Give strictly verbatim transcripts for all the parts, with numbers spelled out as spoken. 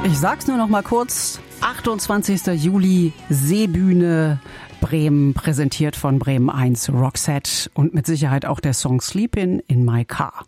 Ich sag's nur noch mal kurz. achtundzwanzigster Juli, Seebühne Bremen, präsentiert von Bremen eins Roxette und mit Sicherheit auch der Song Sleepin' in My Car.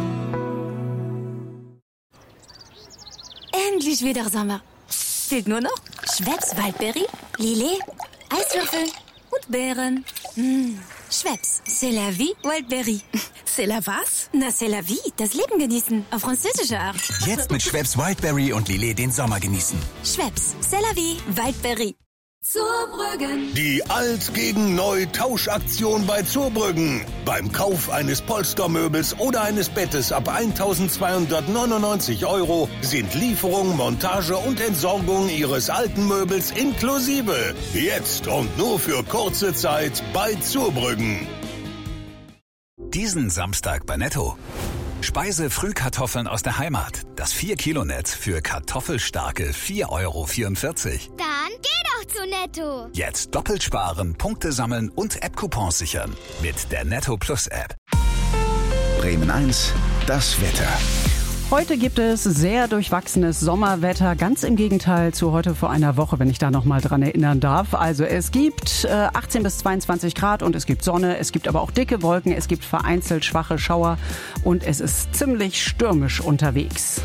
Endlich wieder Sommer. Fehlt nur noch Schweppes Waldberry, Lillet, Eiswürfel und Beeren. Mmh. Schweppes, c'est la vie, Waldberry. C'est la was? Na, c'est la vie, das Leben genießen, auf französische Art. Jetzt mit Schweppes Wildberry und Lillet den Sommer genießen. Schweppes, c'est la vie, Waldberry. Zurbrüggen. Die Alt gegen Neu Tauschaktion bei Zurbrüggen. Beim Kauf eines Polstermöbels oder eines Bettes ab eintausendzweihundertneunundneunzig Euro sind Lieferung, Montage und Entsorgung Ihres alten Möbels inklusive. Jetzt und nur für kurze Zeit bei Zurbrüggen. Diesen Samstag bei Netto. Speise-Frühkartoffeln aus der Heimat. Das vier Kilo Netz für kartoffelstarke vier Euro vierundvierzig. Dann geh doch zu Netto. Jetzt doppelt sparen, Punkte sammeln und App-Coupons sichern. Mit der Netto Plus App. Bremen eins, das Wetter. Heute gibt es sehr durchwachsenes Sommerwetter, ganz im Gegenteil zu heute vor einer Woche, wenn ich da noch mal dran erinnern darf. Also es gibt äh, achtzehn bis zweiundzwanzig Grad und es gibt Sonne, es gibt aber auch dicke Wolken, es gibt vereinzelt schwache Schauer und es ist ziemlich stürmisch unterwegs.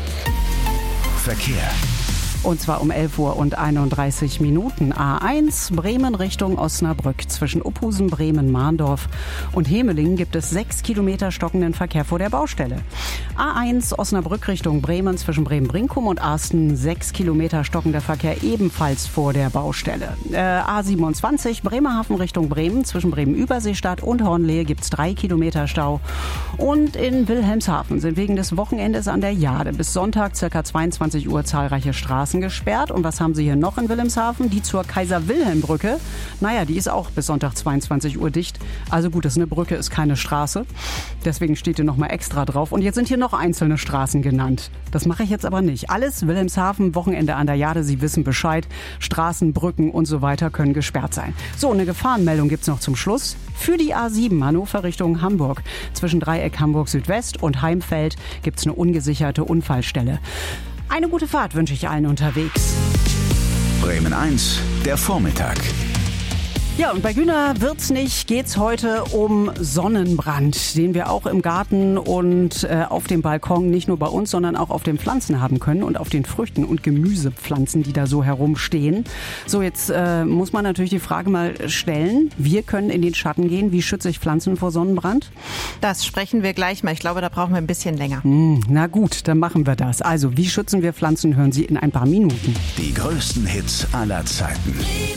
Verkehr. Und zwar um elf Uhr und einunddreißig Minuten. A eins, Bremen Richtung Osnabrück. Zwischen Uphusen, Bremen, Mahndorf und Hemelingen gibt es sechs Kilometer stockenden Verkehr vor der Baustelle. A eins, Osnabrück Richtung Bremen. Zwischen Bremen-Brinkum und Arsten sechs Kilometer stockender Verkehr ebenfalls vor der Baustelle. Äh, A siebenundzwanzig, Bremerhaven Richtung Bremen. Zwischen Bremen-Überseestadt und Hornlehe gibt es drei Kilometer Stau. Und in Wilhelmshaven sind wegen des Wochenendes an der Jade bis Sonntag ca. zweiundzwanzig Uhr zahlreiche Straßen gesperrt. Und was haben Sie hier noch in Wilhelmshaven? Die zur Kaiser-Wilhelm-Brücke. Naja, die ist auch bis Sonntag zweiundzwanzig Uhr dicht. Also gut, das ist eine Brücke, ist keine Straße. Deswegen steht hier nochmal extra drauf. Und jetzt sind hier noch einzelne Straßen genannt. Das mache ich jetzt aber nicht. Alles Wilhelmshaven, Wochenende an der Jade. Sie wissen Bescheid. Straßen, Brücken und so weiter können gesperrt sein. So, eine Gefahrenmeldung gibt's noch zum Schluss. Für die A sieben Hannover Richtung Hamburg. Zwischen Dreieck Hamburg Südwest und Heimfeld gibt's eine ungesicherte Unfallstelle. Eine gute Fahrt wünsche ich allen unterwegs. Bremen eins, der Vormittag. Ja, und bei Güner wird's nicht, geht's heute um Sonnenbrand, den wir auch im Garten und äh, auf dem Balkon, nicht nur bei uns, sondern auch auf den Pflanzen haben können und auf den Früchten und Gemüsepflanzen, die da so herumstehen. So, jetzt äh, muss man natürlich die Frage mal stellen, wir können in den Schatten gehen, wie schütze ich Pflanzen vor Sonnenbrand? Das sprechen wir gleich mal. Ich glaube, da brauchen wir ein bisschen länger. Hm, na gut, dann machen wir das. Also, wie schützen wir Pflanzen, hören Sie in ein paar Minuten. Die größten Hits aller Zeiten.